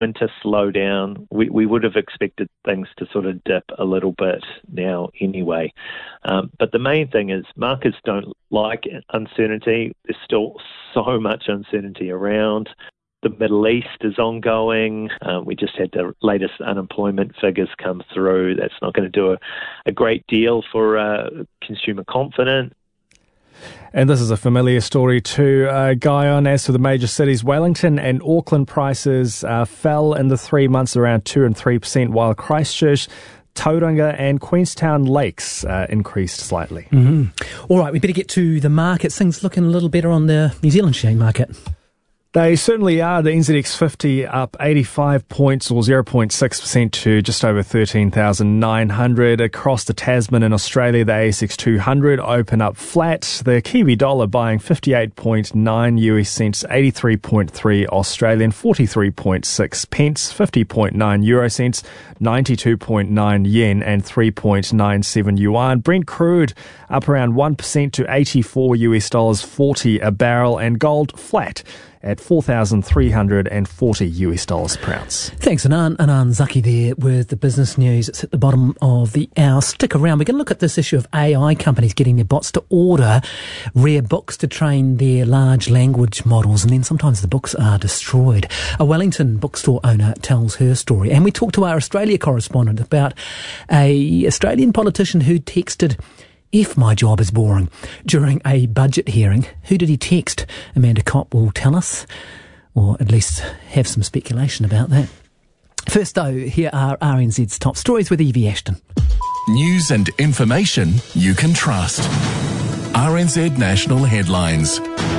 to slow down. We would have expected things to sort of dip a little bit now anyway. But the main thing is markets don't like uncertainty. There's still so much uncertainty around. The Middle East is ongoing. We just had the latest unemployment figures come through. That's not going to do a great deal for consumer confidence. And this is a familiar story too, Guyon. As for the major cities, Wellington and Auckland prices fell in the 3 months around 2 and 3%, while Christchurch, Tauranga and Queenstown Lakes increased slightly. All right, we better get to the markets. Things looking a little better on the New Zealand share market. They certainly are. The NZX 50 up 85 points or 0.6% to just over 13,900. Across the Tasman in Australia, the ASX 200 open up flat. The Kiwi dollar buying 58.9 US cents, 83.3 Australian, 43.6 pence, 50.9 euro cents, 92.9 yen and 3.97 yuan. Brent crude up around 1% to 84 US dollars 40 a barrel, and gold flat at $4,340 US dollars per ounce. Thanks, Anand Zaki there with the business news. It's at the bottom of the hour. Stick around. We're going to look at this issue of AI companies getting their bots to order rare books to train their large language models, and then sometimes the books are destroyed. A Wellington bookstore owner tells her story. And we talked to our Australia correspondent about a Australian politician who texted, "If my job is boring," during a budget hearing. Who did he text? Amanda Kopp will tell us, or at least have some speculation about that. First though, here are RNZ's top stories with Evie Ashton. News and information you can trust. RNZ National Headlines.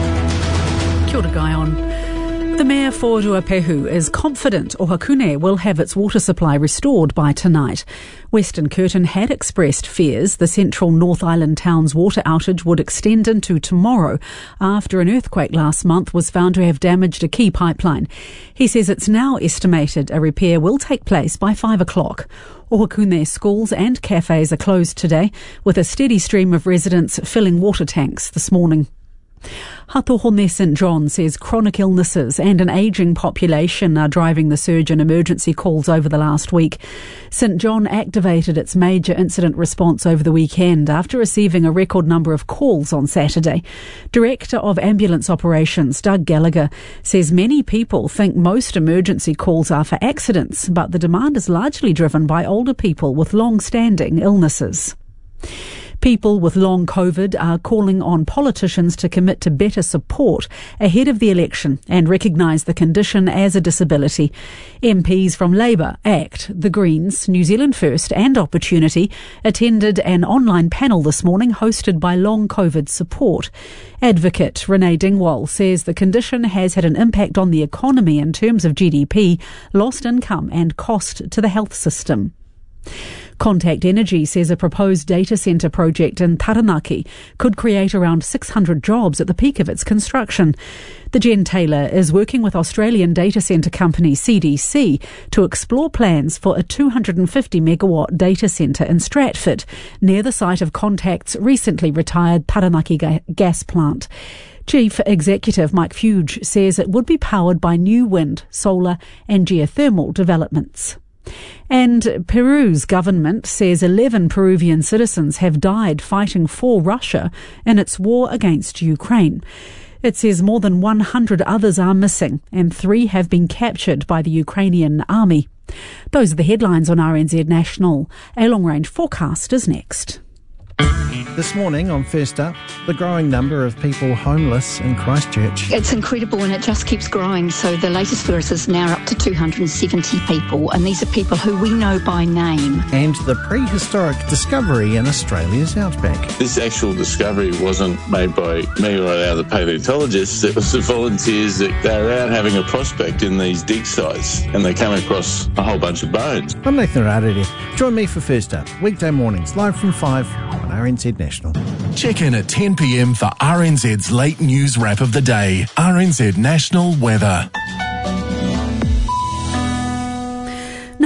Kia ora, Guyon. The Mayor for Ruapehu is confident Ohakune will have its water supply restored by tonight. Western Curtin had expressed fears the central North Island town's water outage would extend into tomorrow after an earthquake last month was found to have damaged a key pipeline. He says it's now estimated a repair will take place by 5 o'clock. Ohakune schools and cafes are closed today, with a steady stream of residents filling water tanks this morning. Hatohone St John says chronic illnesses and an ageing population are driving the surge in emergency calls over the last week. St John activated its major incident response over the weekend after receiving a record number of calls on Saturday. Director of Ambulance Operations Doug Gallagher says many people think most emergency calls are for accidents, but the demand is largely driven by older people with long-standing illnesses. People with long COVID are calling on politicians to commit to better support ahead of the election and recognise the condition as a disability. MPs from Labour, ACT, the Greens, New Zealand First and Opportunity attended an online panel this morning hosted by Long COVID Support. Advocate Renee Dingwall says the condition has had an impact on the economy in terms of GDP, lost income and cost to the health system. Contact Energy says a proposed data centre project in Taranaki could create around 600 jobs at the peak of its construction. The Jen Taylor is working with Australian data centre company CDC to explore plans for a 250 megawatt data centre in Stratford, near the site of Contact's recently retired Taranaki gas plant. Chief Executive Mike Fuge says it would be powered by new wind, solar and geothermal developments. And Peru's government says 11 Peruvian citizens have died fighting for Russia in its war against Ukraine. It says more than 100 others are missing and 3 have been captured by the Ukrainian army. Those are the headlines on RNZ National. A long-range forecast is next. This morning on First Up, the growing number of people homeless in Christchurch. It's incredible and it just keeps growing. So the latest figures is now up to 270 people, and these are people who we know by name. And the prehistoric discovery in Australia's outback. This actual discovery wasn't made by me or our other paleontologists. It was the volunteers that they're out having a prospect in these dig sites and they come across a whole bunch of bones. I'm Nathan Rarere. Join me for First Up, weekday mornings, live from 5 on RNZ National. Check in at 10 p.m. for RNZ's late news wrap of the day. RNZ National Weather. Now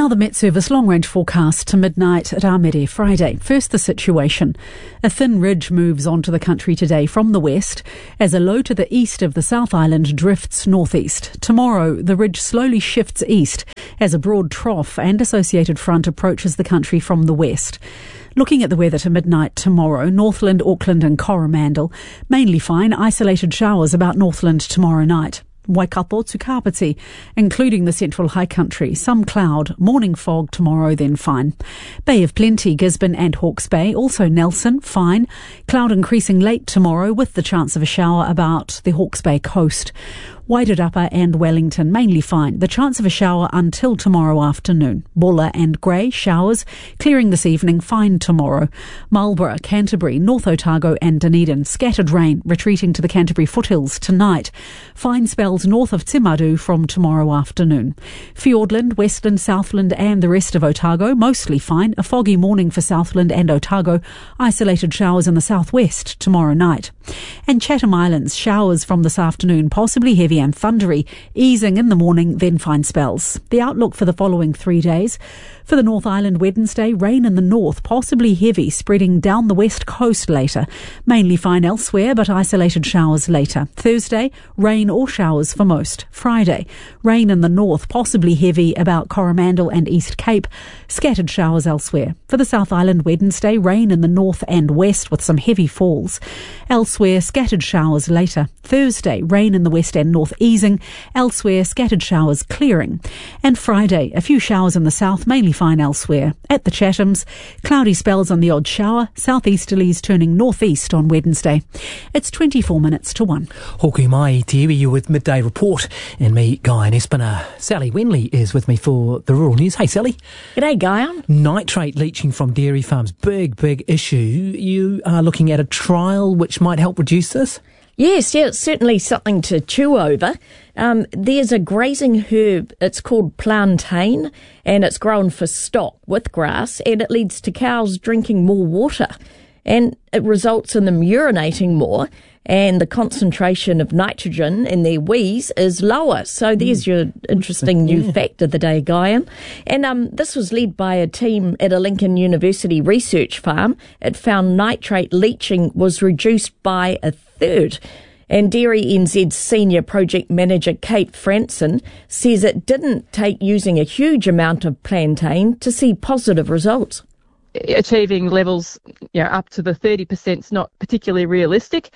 Now the Met Service long-range forecast to midnight at our Mid-Air Friday. First, the situation. A thin ridge moves onto the country today from the west as a low to the east of the South Island drifts northeast. Tomorrow, the ridge slowly shifts east as a broad trough and associated front approaches the country from the west. Looking at the weather to midnight tomorrow, Northland, Auckland and Coromandel, mainly fine, isolated showers about Northland tomorrow night. Waikato to Kapiti, including the central high country, some cloud, morning fog tomorrow, then fine. Bay of Plenty, Gisborne and Hawke's Bay, also Nelson, fine. Cloud increasing late tomorrow with the chance of a shower about the Hawke's Bay coast. Wairarapa and Wellington, mainly fine. The chance of a shower until tomorrow afternoon. Bulla and Grey, showers. Clearing this evening, fine tomorrow. Marlborough, Canterbury, North Otago and Dunedin, scattered rain, retreating to the Canterbury foothills tonight. Fine spells north of Timaru from tomorrow afternoon. Fiordland, Westland, Southland and the rest of Otago, mostly fine. A foggy morning for Southland and Otago. Isolated showers in the southwest tomorrow night. And Chatham Islands, showers from this afternoon, possibly heavy and thundery, easing in the morning, then fine spells. The outlook for the following 3 days. For the North Island Wednesday, rain in the north, possibly heavy, spreading down the west coast later. Mainly fine elsewhere, but isolated showers later. Thursday, rain or showers for most. Friday, rain in the north, possibly heavy about Coromandel and East Cape. Scattered showers elsewhere. For the South Island Wednesday, rain in the north and west with some heavy falls. Elsewhere, scattered showers later. Thursday, rain in the west and north easing. Elsewhere, scattered showers clearing. And Friday, a few showers in the south, mainly fine elsewhere. At the Chathams, cloudy spells on the odd shower, southeasterlies turning northeast on Wednesday. It's 24 minutes to 1. Hoku mai, te iwi, you with Midday Report, and me, Guy Espiner. Sally Wenley is with me for the Rural News. Hey, Sally. G'day, Guy. Nitrate leaching from dairy farms, big issue. You are looking at a trial which might help reduce this? Yes, it's certainly something to chew over. There's a grazing herb, it's called plantain, and it's grown for stock with grass, and it leads to cows drinking more water. And it results in them urinating more, and the concentration of nitrogen in their wheeze is lower. So there's your interesting new fact of the day, Guy. And this was led by a team at a Lincoln University research farm. It found nitrate leaching was reduced by a third. And Dairy NZ's senior project manager, Kate Franson, says it didn't take using a huge amount of plantain to see positive results. Achieving levels up to the 30% is not particularly realistic,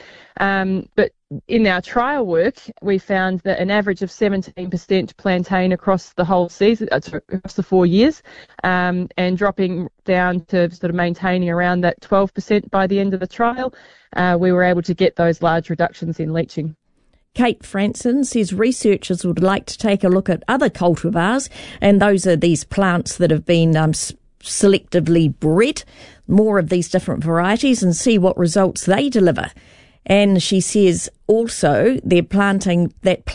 but in our trial work we found that an average of 17% plantain across the whole season, across the 4 years, and dropping down to sort of maintaining around that 12% by the end of the trial, we were able to get those large reductions in leaching. Kate Franson says researchers would like to take a look at other cultivars, and those are these plants that have been selectively bred, more of these different varieties, and see what results they deliver. And she says also they're planting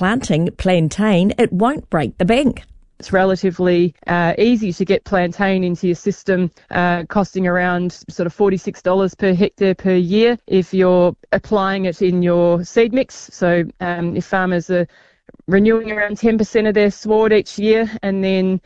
plantain, it won't break the bank. It's relatively easy to get plantain into your system, costing around sort of $46 per hectare per year if you're applying it in your seed mix. So if farmers are renewing around 10% of their sward each year and then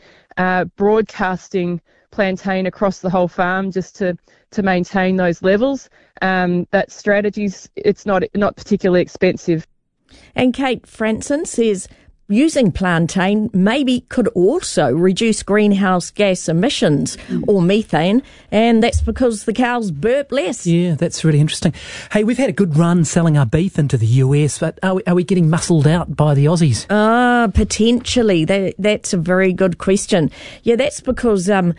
broadcasting plantain across the whole farm just to maintain those levels, that strategy's it's not particularly expensive. And Kate Franson says using plantain maybe could also reduce greenhouse gas emissions or methane, and that's because the cows burp less. Yeah, that's really interesting. Hey, we've had a good run selling our beef into the US, but are we getting muscled out by the Aussies? Potentially. That's a very good question. Yeah, that's because the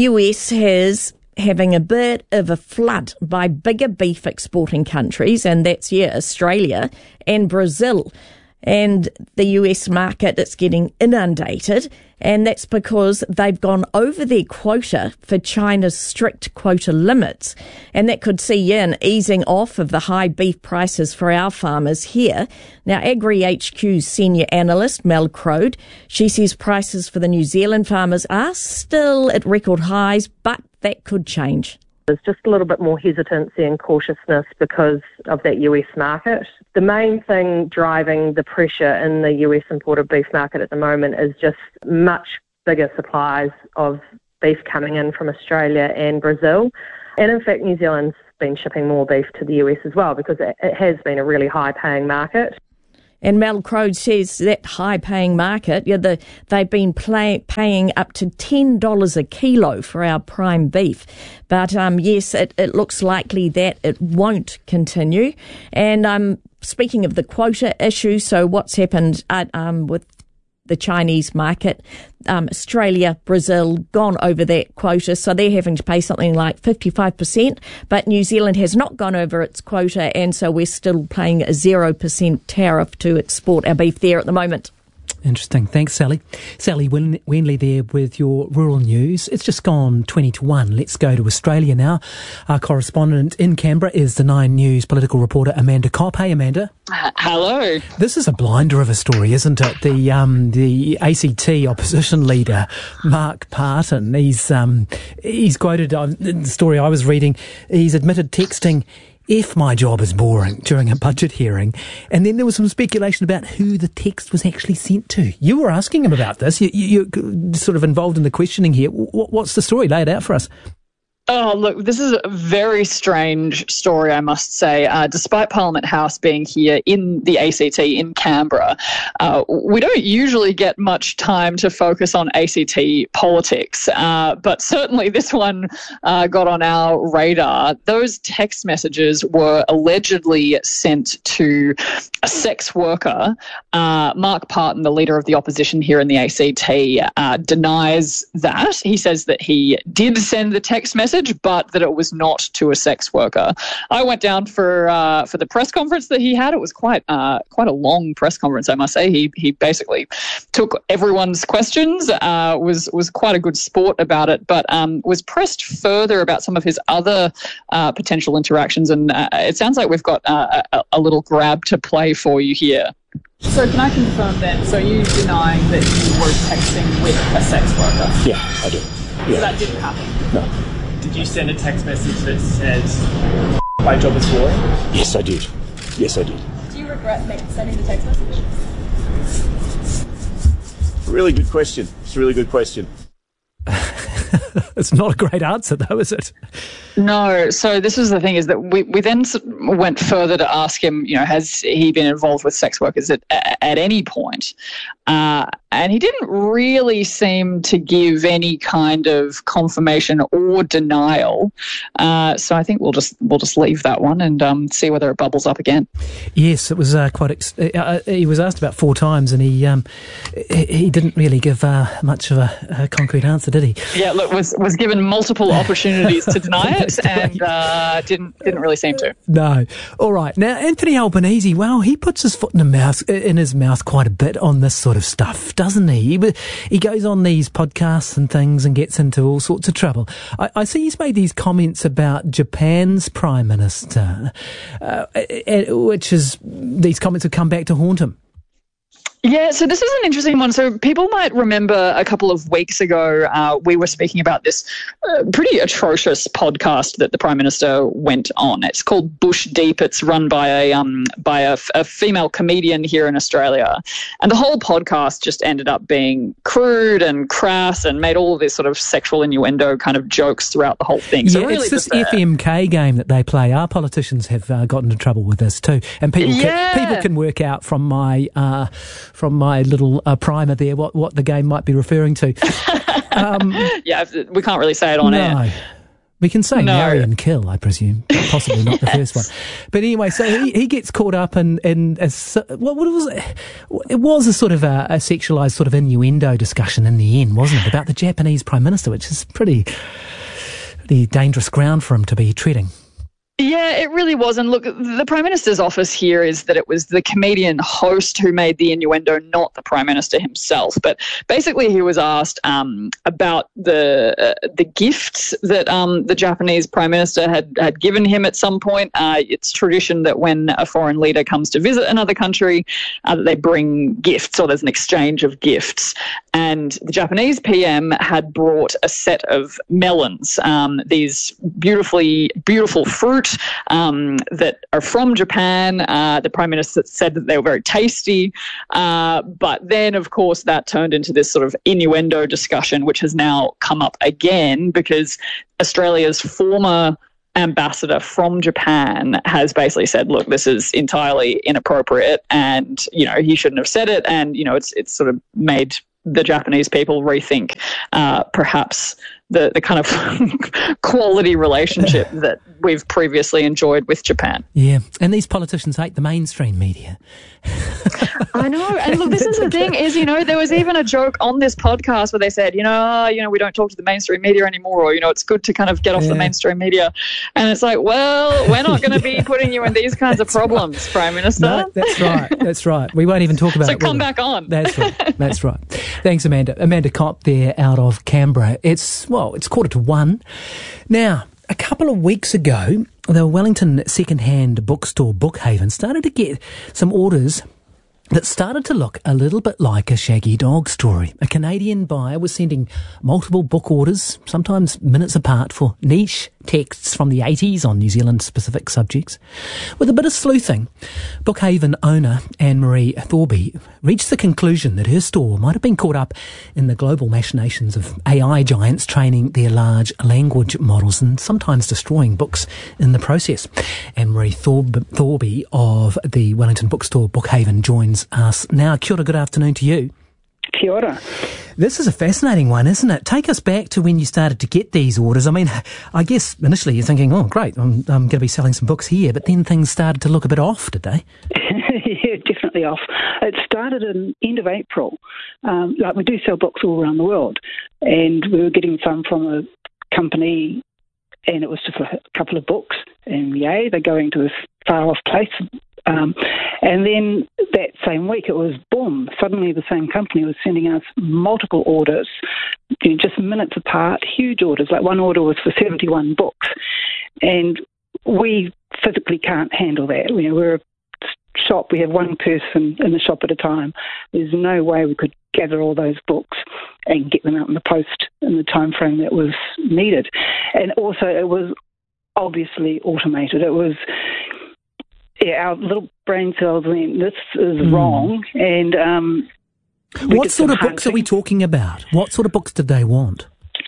US is having a bit of a flood by bigger beef exporting countries, and that's, Australia and Brazil. And the US market is getting inundated, and that's because they've gone over their quota for China's strict quota limits. And that could see an easing off of the high beef prices for our farmers here. Now, Agri HQ's senior analyst, Mel Crode, she says prices for the New Zealand farmers are still at record highs, but that could change. There's just a little bit more hesitancy and cautiousness because of that US market. The main thing driving the pressure in the US imported beef market at the moment is just much bigger supplies of beef coming in from Australia and Brazil. And in fact, New Zealand's been shipping more beef to the US as well, because it has been a really high-paying market. And Mel Crow says that high-paying market, they've been paying up to $10 a kilo for our prime beef. But yes, it looks likely that it won't continue. And speaking of the quota issue, so what's happened with the Chinese market, Australia, Brazil, gone over that quota, so they're having to pay something like 55%, but New Zealand has not gone over its quota, and so we're still paying a 0% tariff to export our beef there at the moment. Interesting. Thanks, Sally. Sally Wenley there with your rural news. It's just gone 20-1. Let's go to Australia now. Our correspondent in Canberra is the Nine News political reporter Amanda Kopp. Hey, Amanda. Hello. This is a blinder of a story, isn't it? The ACT opposition leader, Mark Parton, he's quoted in the story I was reading, he's admitted texting, "If my job is boring," during a budget hearing. And then there was some speculation about who the text was actually sent to. You were asking him about this. You're sort of involved in the questioning here. What's the story? Lay it out for us. Oh, look, this is a very strange story, I must say. Despite Parliament House being here in the ACT in Canberra, we don't usually get much time to focus on ACT politics, but certainly this one got on our radar. Those text messages were allegedly sent to a sex worker. Mark Parton, the leader of the opposition here in the ACT, denies that. He says that he did send the text message, but that it was not to a sex worker. I went down for the press conference that he had. It was quite a long press conference, I must say. He basically took everyone's questions, was quite a good sport about it, but was pressed further about some of his other potential interactions. And it sounds like we've got a little grab to play for you here. So can I confirm then, so you denying that you were texting with a sex worker? Yeah, I do. Yeah. So that didn't happen? No. Did you send a text message that says, "My job is boring"? Yes, I did. Yes, I did. Do you regret sending the text message? Really good question. It's a really good question. It's not a great answer, though, is it? No. So this is the thing, is that we then went further to ask him, has he been involved with sex workers at any point? And he didn't really seem to give any kind of confirmation or denial. So I think we'll just leave that one and see whether it bubbles up again. Yes, it was he was asked about 4 times, and he didn't really give much of a concrete answer, did he? Yeah, look, was given multiple opportunities to deny it, and didn't really seem to. No. All right. Now, Anthony Albanese, well, he puts his foot in his mouth quite a bit on this sort of stuff, doesn't he? He goes on these podcasts and things and gets into all sorts of trouble. I see he's made these comments about Japan's Prime Minister, these comments have come back to haunt him. Yeah, so this is an interesting one. So people might remember a couple of weeks ago, we were speaking about this pretty atrocious podcast that the Prime Minister went on. It's called Bush Deep. It's run by a female comedian here in Australia. And the whole podcast just ended up being crude and crass and made all of this sort of sexual innuendo kind of jokes throughout the whole thing. So really it's this FMK game that they play. Our politicians have gotten into trouble with this too. And people can work out from my little primer there what the game might be referring to. Yeah, we can't really say it on air. We can say marry and kill, I presume. Possibly not the first one. But anyway, so he gets caught up in what was it? It was a sort of a sexualised sort of innuendo discussion in the end, wasn't it, about the Japanese Prime Minister, which is pretty dangerous ground for him to be treading. Yeah, it really was. And look, the Prime Minister's office here is that it was the comedian host who made the innuendo, not the Prime Minister himself. But basically he was asked about the gifts that the Japanese Prime Minister had given him at some point. It's tradition that when a foreign leader comes to visit another country, that they bring gifts, or there's an exchange of gifts. And the Japanese PM had brought a set of melons, these beautiful fruit out that are from Japan. The Prime Minister said that they were very tasty. But then, of course, that turned into this sort of innuendo discussion, which has now come up again because Australia's former ambassador from Japan has basically said, look, this is entirely inappropriate and, he shouldn't have said it. And, it's sort of made the Japanese people rethink perhaps the kind of quality relationship that we've previously enjoyed with Japan. Yeah, and these politicians hate the mainstream media. I know, and look, this is the thing is, there was even a joke on this podcast where they said, we don't talk to the mainstream media anymore, or, it's good to kind of get off the mainstream media. And it's like, well, we're not going to be putting you in these kinds of problems, Prime Minister. No, that's right. We won't even talk about it. So come back on. That's right. Thanks, Amanda. Amanda Kopp there out of Canberra. It's 1:15. Now, a couple of weeks ago, the Wellington second-hand bookstore Bookhaven started to get some orders that started to look a little bit like a Shaggy Dog story. A Canadian buyer was sending multiple book orders, sometimes minutes apart, for niche texts from the 80s on New Zealand-specific subjects. With a bit of sleuthing, Bookhaven owner Anne-Marie Thorby reached the conclusion that her store might have been caught up in the global machinations of AI giants training their large language models and sometimes destroying books in the process. Anne-Marie Thorby of the Wellington bookstore Bookhaven joins us now. Kia ora, good afternoon to you. Kia ora. This is a fascinating one, isn't it? Take us back to when you started to get these orders. I mean, I guess initially you're thinking, oh, great, I'm going to be selling some books here, but then things started to look a bit off, did they? Yeah, definitely off. It started in end of April. We do sell books all around the world, and we were getting some from a company, and it was just a couple of books, and yay, they're going to this far-off place. And then that same week, it was boom. Suddenly the same company was sending us multiple orders, just minutes apart, huge orders. Like one order was for 71 books. And we physically can't handle that. We're a shop. We have one person in the shop at a time. There's no way we could gather all those books and get them out in the post in the time frame that was needed. And also it was obviously automated. It was... Yeah, our little brain cells went, this is wrong. And what sort of books are we talking about? What sort of books did they want?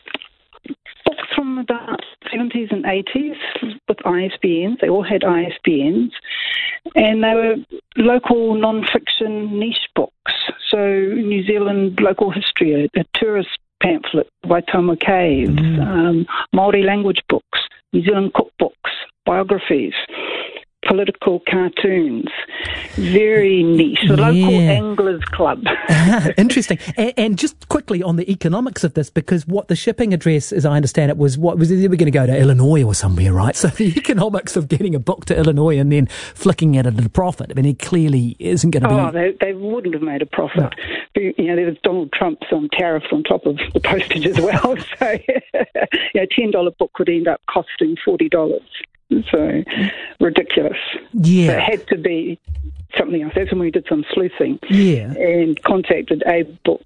Books from about 70s and 80s with ISBNs. They all had ISBNs. And they were local non-fiction niche books. So New Zealand local history, a tourist pamphlet, Waitomo Caves, Māori language books, New Zealand cookbooks, biographies, political cartoons, very niche, the local anglers club. Interesting. And just quickly on the economics of this, because what the shipping address, as I understand it, was they were going to go to Illinois or somewhere, right? So the economics of getting a book to Illinois and then flicking it at a profit, I mean, it clearly isn't going to be... Oh, they wouldn't have made a profit. No. There was Donald Trump's tariffs on top of the postage as well. So a $10 book could end up costing $40. So ridiculous. Yeah. So it had to be something else. That's when we did some sleuthing. Yeah. And contacted Abe Books,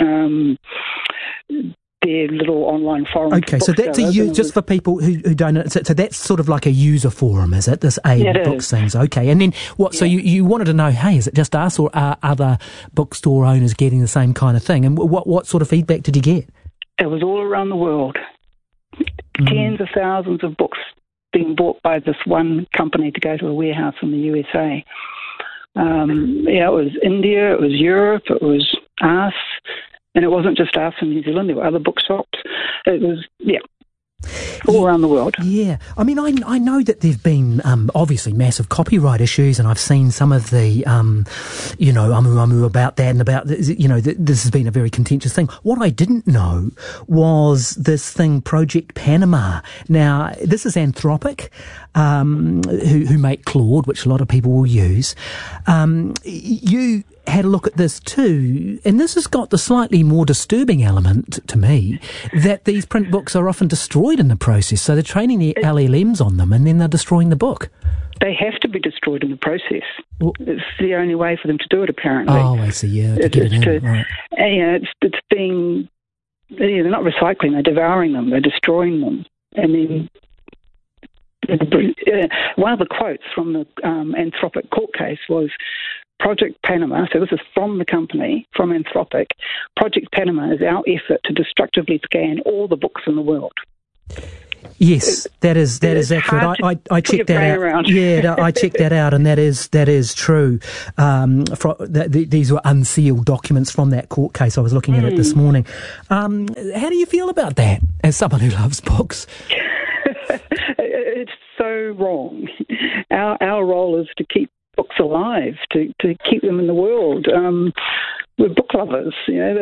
their little online forum. Okay, so that's just for people who don't know. So that's sort of like a user forum, is it? This Abe Books things. Okay, and then what? Yeah. So you wanted to know, hey, is it just us or are other bookstore owners getting the same kind of thing? And what sort of feedback did you get? It was all around the world. Tens of thousands of books being bought by this one company to go to a warehouse in the USA. It was India, it was Europe, it was us, and it wasn't just us in New Zealand, there were other bookshops. It was, all around the world. Yeah. I mean, I know that there have been obviously massive copyright issues, and I've seen some of the, amu about that and about, this has been a very contentious thing. What I didn't know was this thing, Project Panama. Now, this is Anthropic, who make Claude, which a lot of people will use. You had a look at this too, and this has got the slightly more disturbing element to me that these print books are often destroyed in the process. So they're training the LLMs on them and then they're destroying the book. They have to be destroyed in the process. It's the only way for them to do it, apparently. Oh, I see, yeah. To get it in, right. It's being, they're not recycling, they're devouring them, they're destroying them. And then one of the quotes from the Anthropic court case was, Project Panama, so this is from the company, from Anthropic, Project Panama is our effort to destructively scan all the books in the world. Yes, that is accurate. I checked that out. Around. Yeah, I checked that out, and that is true. These were unsealed documents from that court case. I was looking at it this morning. How do you feel about that, as someone who loves books? It's so wrong. Our role is to keep books alive, to keep them in the world. We're book lovers,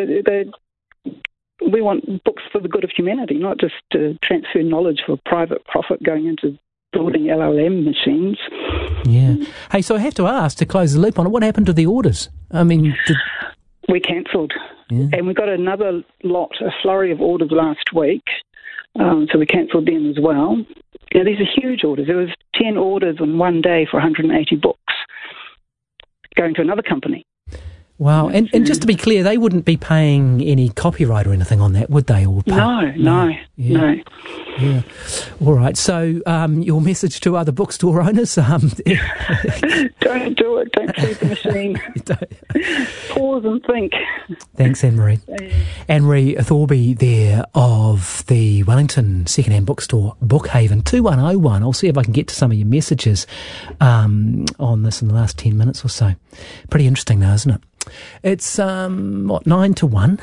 we want books for the good of humanity, not just to transfer knowledge for private profit going into building LLM machines. Yeah. Hey, so I have to ask, to close the loop on it, what happened to the orders? I mean, we cancelled. Yeah. And we got another lot, a flurry of orders last week, so we cancelled them as well. These are huge orders. There was 10 orders on one day for 180 books going to another company. Wow. And just to be clear, they wouldn't be paying any copyright or anything on that, would they? Or No. Yeah. All right. So your message to other bookstore owners? Don't do it. Don't feed the machine. Pause and think. Thanks, Anne-Marie. Anne-Marie Thorby there of the Wellington secondhand bookstore Bookhaven, 2101. I'll see if I can get to some of your messages on this in the last 10 minutes or so. Pretty interesting though, isn't it? It's, 9 to 1.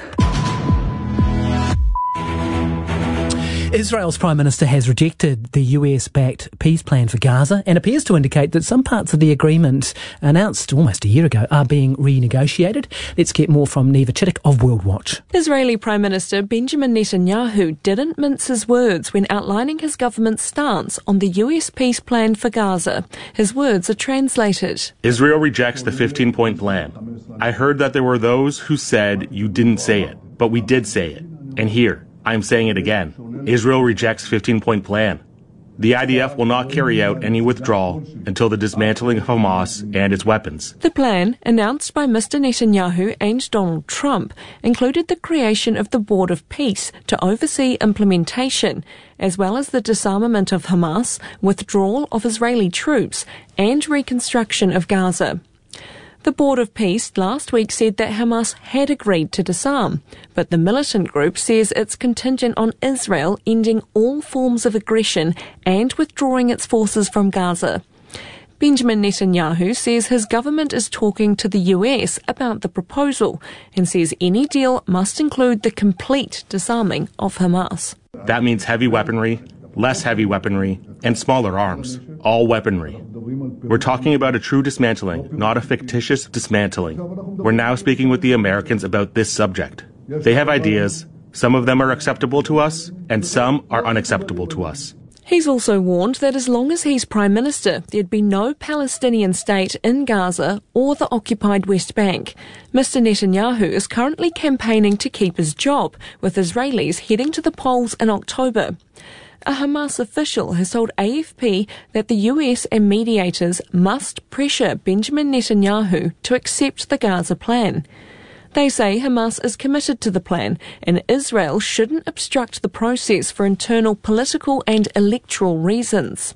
Israel's Prime Minister has rejected the US-backed peace plan for Gaza and appears to indicate that some parts of the agreement announced almost a year ago are being renegotiated. Let's get more from Neva Chittick of World Watch. Israeli Prime Minister Benjamin Netanyahu didn't mince his words when outlining his government's stance on the US peace plan for Gaza. His words are translated. Israel rejects the 15-point plan. I heard that there were those who said you didn't say it, but we did say it. And here, I'm saying it again. Israel rejects 15-point plan. The IDF will not carry out any withdrawal until the dismantling of Hamas and its weapons. The plan, announced by Mr. Netanyahu and Donald Trump, included the creation of the Board of Peace to oversee implementation, as well as the disarmament of Hamas, withdrawal of Israeli troops, and reconstruction of Gaza. The Board of Peace last week said that Hamas had agreed to disarm, but the militant group says it's contingent on Israel ending all forms of aggression and withdrawing its forces from Gaza. Benjamin Netanyahu says his government is talking to the US about the proposal and says any deal must include the complete disarming of Hamas. That means heavy weaponry, less heavy weaponry, and smaller arms. All weaponry. We're talking about a true dismantling, not a fictitious dismantling. We're now speaking with the Americans about this subject. They have ideas. Some of them are acceptable to us, and some are unacceptable to us. He's also warned that as long as he's Prime Minister, there'd be no Palestinian state in Gaza or the occupied West Bank. Mr. Netanyahu is currently campaigning to keep his job, with Israelis heading to the polls in October. A Hamas official has told AFP that the US and mediators must pressure Benjamin Netanyahu to accept the Gaza plan. They say Hamas is committed to the plan and Israel shouldn't obstruct the process for internal political and electoral reasons.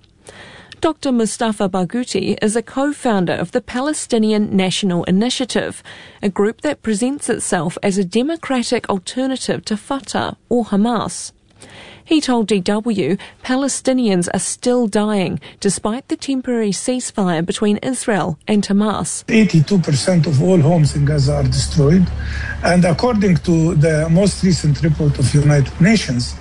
Dr. Mustafa Barghouti is a co-founder of the Palestinian National Initiative, a group that presents itself as a democratic alternative to Fatah or Hamas. He told DW Palestinians are still dying despite the temporary ceasefire between Israel and Hamas. 82% of all homes in Gaza are destroyed, and according to the most recent report of United Nations,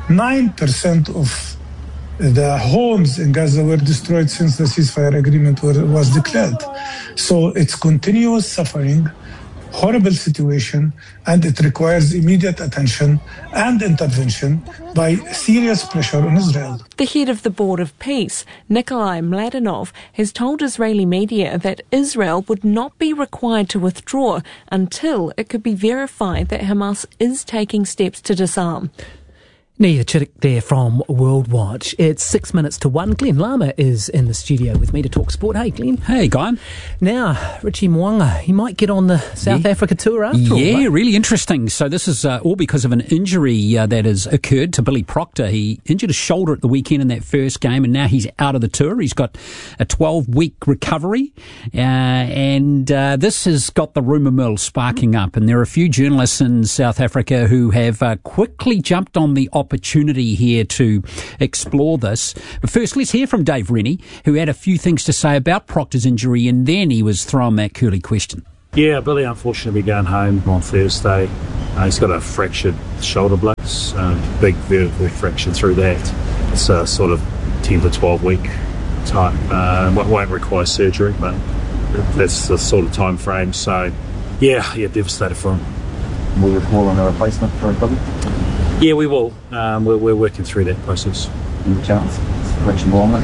9% of the homes in Gaza were destroyed since the ceasefire agreement was declared. So it's continuous suffering, horrible situation, and it requires immediate attention and intervention by serious pressure on Israel. The head of the Board of Peace, Nikolai Mladenov, has told Israeli media that Israel would not be required to withdraw until it could be verified that Hamas is taking steps to disarm. Neither Chittick there from World Watch. It's 6 minutes to 1. Glenn Lama is in the studio with me to talk sport. Hey, Glenn. Hey, Guy. Now, Richie Mo'unga, he might get on the South Africa tour after all. Yeah, really interesting. So this is all because of an injury that has occurred to Billy Proctor. He injured his shoulder at the weekend in that first game, and now he's out of the tour. He's got a 12-week recovery, and this has got the rumour mill sparking up. And there are a few journalists in South Africa who have quickly jumped on the opportunity here to explore this. But first, let's hear from Dave Rennie, who had a few things to say about Proctor's injury, and then he was thrown that curly question. Yeah, Billy unfortunately going home on Thursday. He's got a fractured shoulder blade, big vertebral fracture through that. It's a sort of 10 to 12 week type. Won't require surgery, but that's the sort of time frame. So, yeah, devastated for him. Will you call on a replacement for Billy? Yeah, we will. We're working through that process. Any chance? Richie Mo'unga?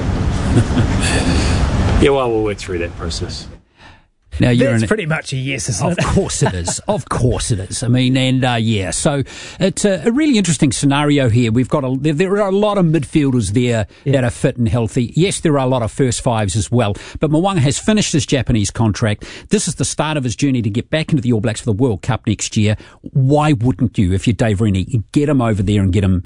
Yeah, well, we'll work through that process. Now, That's pretty much a yes, isn't it? Of course it is. Of course it is. I mean, and so it's a really interesting scenario here. We've got there are a lot of midfielders there that are fit and healthy. Yes, there are a lot of first fives as well. But Mo'unga has finished his Japanese contract. This is the start of his journey to get back into the All Blacks for the World Cup next year. Why wouldn't you, if you're Dave Rennie, get him over there and get him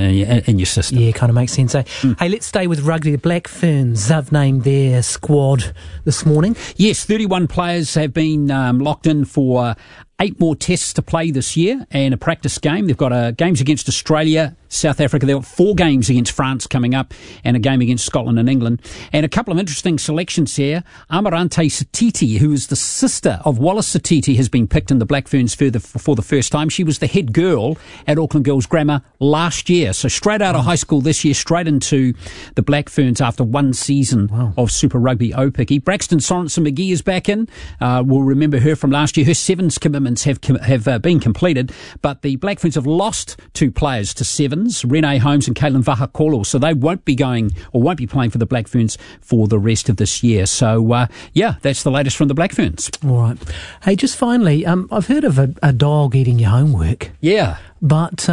in your system? Yeah, kind of makes sense, eh? Hey, let's stay with rugby. The Black Ferns, they've named their squad this morning. Yes, 31 players have been locked in for 8 more tests to play this year and a practice game. They've got games against Australia, South Africa. They've got 4 games against France coming up and a game against Scotland and England. And a couple of interesting selections here. Amarante Satiti, who is the sister of Wallace Satiti, has been picked in the Black Ferns for the first time. She was the head girl at Auckland Girls Grammar last year. So straight out of high school this year, straight into the Black Ferns after 1 season of Super Rugby Aupiki. Braxton Sorensen McGee is back in. We'll remember her from last year. Her sevens commitments have been completed, but the Black Ferns have lost 2 players to sevens, Renee Holmes and Caitlin Vahakolo, so they won't be playing for the Black Ferns for the rest of this year. So, that's the latest from the Black Ferns. All right. Hey, just finally, I've heard of a dog eating your homework. Yeah. But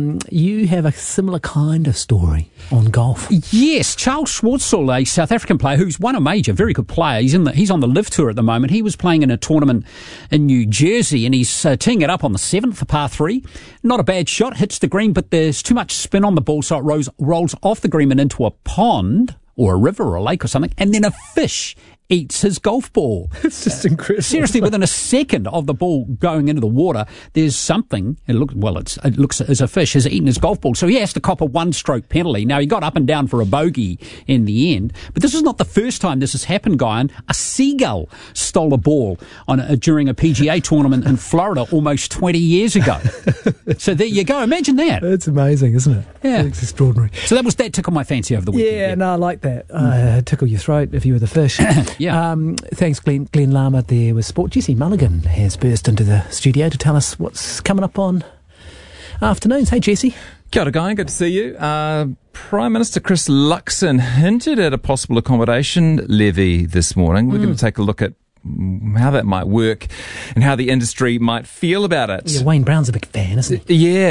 you have a similar kind of story on golf. Yes, Charles Schwartzel, a South African player who's won a major, very good player. He's on the Live Tour at the moment. He was playing in a tournament in New Jersey, and he's teeing it up on the 7th for par 3. Not a bad shot, hits the green, but there's too much spin on the ball, so it rolls off the green and into a pond or a river or a lake or something, and then a fish eats his golf ball. It's just incredible. Seriously, within a second of the ball going into the water, there's something. It looks as a fish has eaten his golf ball. So he has to cop a 1-stroke penalty. Now, he got up and down for a bogey in the end. But this is not the first time this has happened, Guyan. A seagull stole a ball during a PGA tournament in Florida almost 20 years ago. So there you go. Imagine that. It's amazing, isn't it? Yeah. It's extraordinary. So that tickled my fancy over the weekend. Yeah, no, I like that. Tickle your throat if you were the fish. Yeah. Thanks, Glenn Lama there with sport. Jessie Mulligan has burst into the studio to tell us what's coming up on afternoons. Hey, Jessie. Kia ora, Guy. Good to see you. Prime Minister Chris Luxon hinted at a possible accommodation levy this morning. We're going to take a look at how that might work and how the industry might feel about it. Yeah, Wayne Brown's a big fan, isn't he?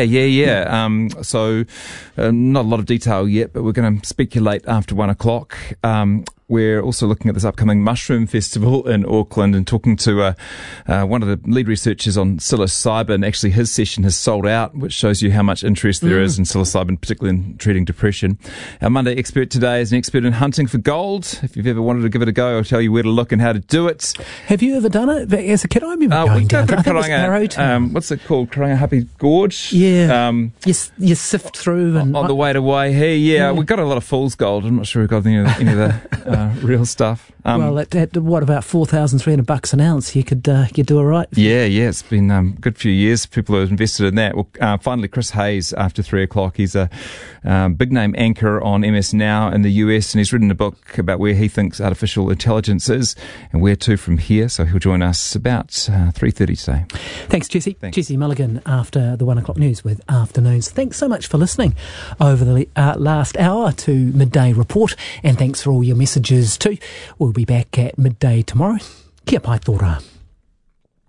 Yeah. So not a lot of detail yet, but we're going to speculate after 1 o'clock. We're also looking at this upcoming Mushroom Festival in Auckland and talking to one of the lead researchers on psilocybin. Actually, his session has sold out, which shows you how much interest there is in psilocybin, particularly in treating depression. Our Monday expert today is an expert in hunting for gold. If you've ever wanted to give it a go, I'll tell you where to look and how to do it. Have you ever done it? As a kid, I remember going down. I think it was Karanga, what's it called? Karanga Happy Gorge? Yeah. You sift through. And on the way to Waihi, yeah. We got a lot of fool's gold. I'm not sure we got any of the real stuff. Well, at what, about $4,300 an ounce? You could do all right. Yeah. It's been a good few years. People have invested in that. Well, finally, Chris Hayes after 3 o'clock. He's a big name anchor on MS Now in the US, and he's written a book about where he thinks artificial intelligence is and where to from here. So he'll join us about 3:30 today. Thanks, Jessie. Jessie Mulligan after the 1 o'clock news with Afternoons. Thanks so much for listening over the last hour to Midday Report, and thanks for all your messages too. We'll be back at midday tomorrow. Kia pai tō rā.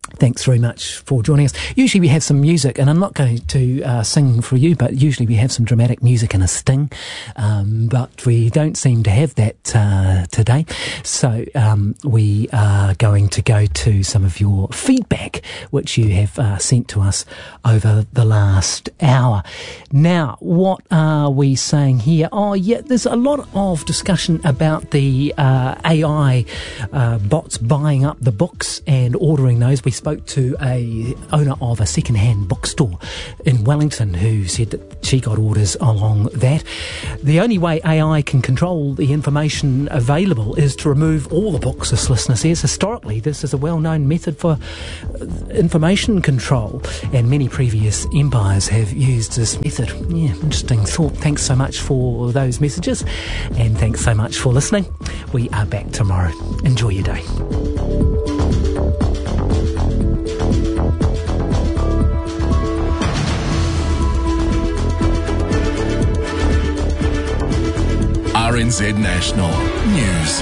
Thanks very much for joining us. Usually we have some music, and I'm not going to sing for you, but usually we have some dramatic music and a sting, but we don't seem to have that today. So we are going to go to some of your feedback, which you have sent to us over the last hour. Now, what are we saying here? Oh, yeah, there's a lot of discussion about the AI bots buying up the books and ordering those. We spoke to a owner of a second-hand bookstore in Wellington who said that she got orders along that. The only way AI can control the information available is to remove all the books, this listener says. Historically, this is a well-known method for information control, and many previous empires have used this method. Yeah, interesting thought. Thanks so much for those messages, and thanks so much for listening. We are back tomorrow. Enjoy your day. RNZ National News.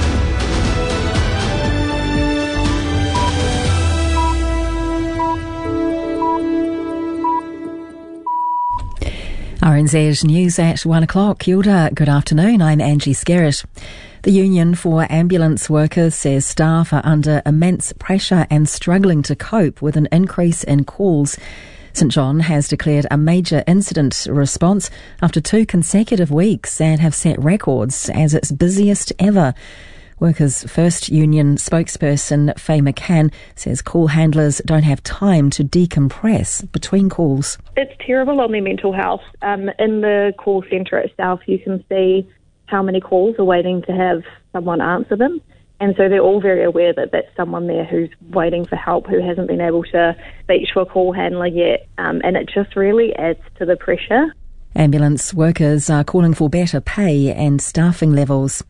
RNZ News at 1 o'clock. Kia ora, good afternoon, I'm Angie Skerritt. The Union for Ambulance Workers says staff are under immense pressure and struggling to cope with an increase in calls. St John has declared a major incident response after 2 consecutive weeks and have set records as its busiest ever. Workers' First Union spokesperson Faye McCann says call handlers don't have time to decompress between calls. It's terrible on their mental health. In the call centre itself, you can see how many calls are waiting to have someone answer them. And so they're all very aware that that's someone there who's waiting for help, who hasn't been able to speak to a call handler yet. And it just really adds to the pressure. Ambulance workers are calling for better pay and staffing levels.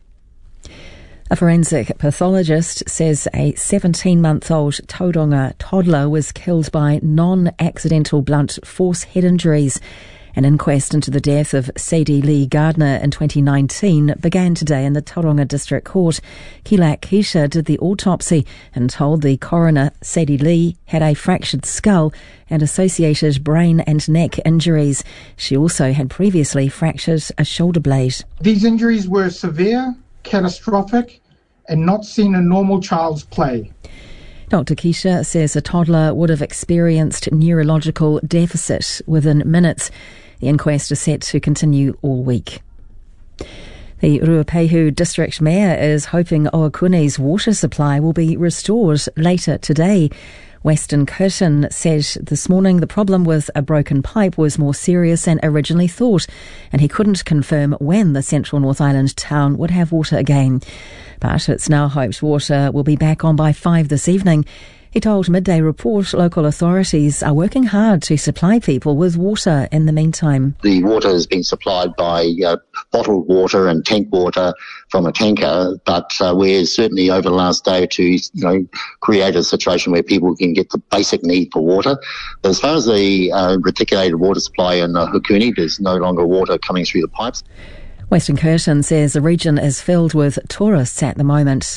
A forensic pathologist says a 17-month-old Tauranga toddler was killed by non-accidental blunt force head injuries. An inquest into the death of Sadie Lee Gardner in 2019 began today in the Tauranga District Court. Kilak Keisha did the autopsy and told the coroner Sadie Lee had a fractured skull and associated brain and neck injuries. She also had previously fractured a shoulder blade. These injuries were severe, catastrophic, and not seen in normal child's play. Dr. Keisha says a toddler would have experienced neurological deficit within minutes. The inquest is set to continue all week. The Ruapehu District Mayor is hoping Oakune's water supply will be restored later today. Western Curtin said this morning the problem with a broken pipe was more serious than originally thought, and he couldn't confirm when the central North Island town would have water again. But it's now hoped water will be back on by 5 this evening. He told Midday Report local authorities are working hard to supply people with water in the meantime. The water has been supplied by bottled water and tank water from a tanker, but we're certainly over the last day or two, create a situation where people can get the basic need for water. But as far as the reticulated water supply in Hukuni, there's no longer water coming through the pipes. Western Curtin says the region is filled with tourists at the moment.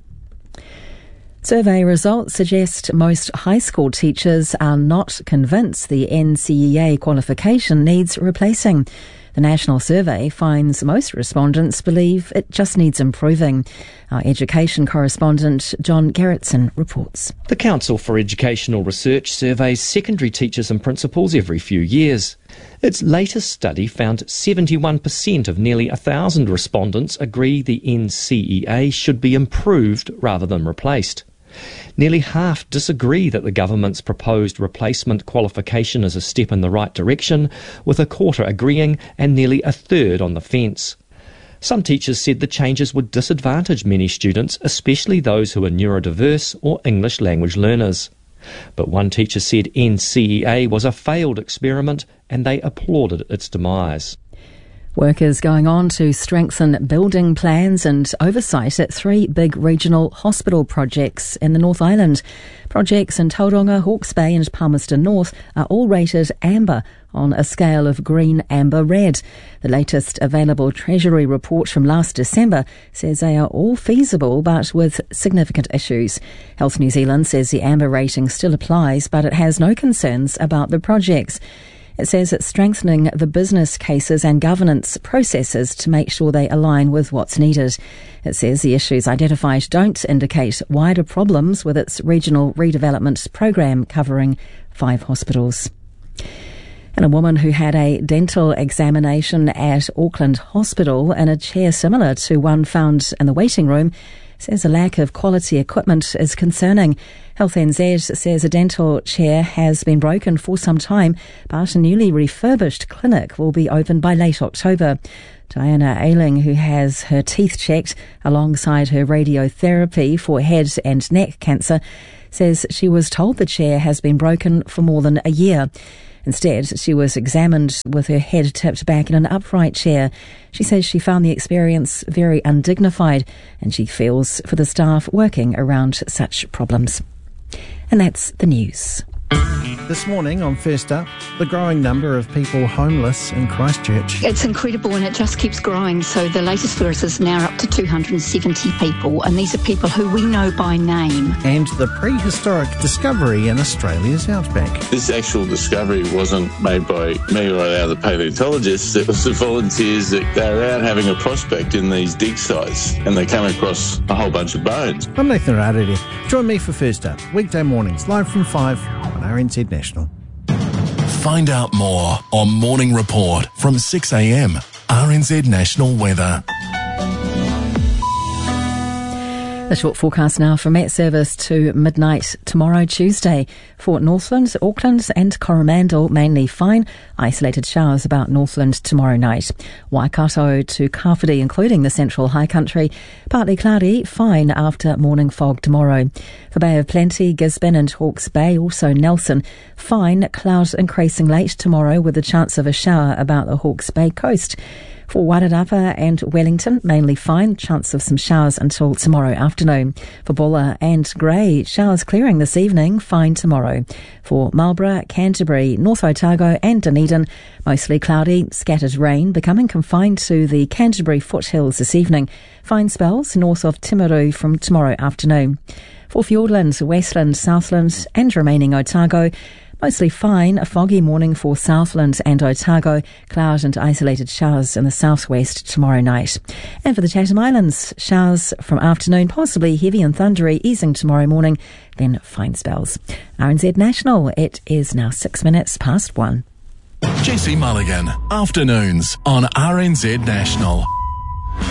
Survey results suggest most high school teachers are not convinced the NCEA qualification needs replacing. The national survey finds most respondents believe it just needs improving. Our education correspondent John Gerritsen reports. The Council for Educational Research surveys secondary teachers and principals every few years. Its latest study found 71% of nearly 1,000 respondents agree the NCEA should be improved rather than replaced. Nearly half disagree that the government's proposed replacement qualification is a step in the right direction, with a quarter agreeing and nearly a third on the fence. Some teachers said the changes would disadvantage many students, especially those who are neurodiverse or English language learners. But one teacher said NCEA was a failed experiment and they applauded its demise. Work is going on to strengthen building plans and oversight at 3 big regional hospital projects in the North Island. Projects in Tauranga, Hawke's Bay and Palmerston North are all rated amber on a scale of green, amber, red. The latest available Treasury report from last December says they are all feasible but with significant issues. Health New Zealand says the amber rating still applies, but it has no concerns about the projects. It says it's strengthening the business cases and governance processes to make sure they align with what's needed. It says the issues identified don't indicate wider problems with its regional redevelopment program covering 5 hospitals. And a woman who had a dental examination at Auckland Hospital in a chair similar to one found in the waiting room says a lack of quality equipment is concerning. Health NZ says a dental chair has been broken for some time, but a newly refurbished clinic will be open by late October. Diana Ailing, who has her teeth checked alongside her radiotherapy for head and neck cancer, says she was told the chair has been broken for more than a year. Instead, she was examined with her head tipped back in an upright chair. She says she found the experience very undignified, and she feels for the staff working around such problems. And that's the news. This morning on First Up, the growing number of people homeless in Christchurch. It's incredible and it just keeps growing. So the latest figure is now up to 270 people, and these are people who we know by name. And the prehistoric discovery in Australia's outback. This actual discovery wasn't made by me or any other paleontologists. It was the volunteers that they're out having a prospect in these dig sites and they come across a whole bunch of bones. I'm Nathan Rarere. Join me for First Up, weekday mornings, live from 5 on RNZ National. Find out more on Morning Report from 6 a.m. RNZ National Weather. The short forecast now from Met Service to midnight tomorrow, Tuesday. For Northland, Auckland and Coromandel, mainly fine. Isolated showers about Northland tomorrow night. Waikato to Kapiti, including the central high country, partly cloudy, fine after morning fog tomorrow. For Bay of Plenty, Gisborne and Hawke's Bay, also Nelson, fine, clouds increasing late tomorrow with a chance of a shower about the Hawke's Bay coast. For Wairarapa and Wellington, mainly fine, chance of some showers until tomorrow afternoon. For Bulla and Grey, showers clearing this evening, fine tomorrow. For Marlborough, Canterbury, North Otago and Dunedin, mostly cloudy, scattered rain, becoming confined to the Canterbury foothills this evening. Fine spells north of Timaru from tomorrow afternoon. For Fiordland, Westland, Southland and remaining Otago, mostly fine, a foggy morning for Southland and Otago, cloud and isolated showers in the southwest tomorrow night. And for the Chatham Islands, showers from afternoon, possibly heavy and thundery, easing tomorrow morning, then fine spells. RNZ National, it is now 6 minutes past 1. Jesse Mulligan, afternoons on RNZ National.